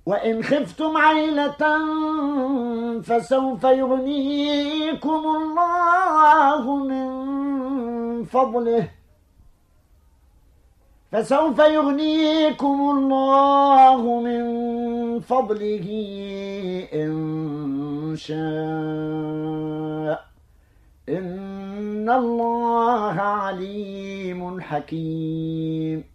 وإن خفتم عيلة فسوف يغنيكم الله من فضله إن شاء إن الله عليم حكيم.